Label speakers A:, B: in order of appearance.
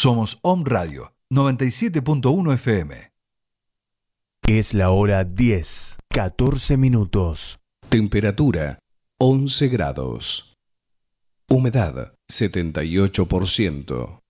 A: Somos Om Radio 97.1 FM.
B: Es la hora 10, 14 minutos.
C: Temperatura 11 grados. Humedad 78%.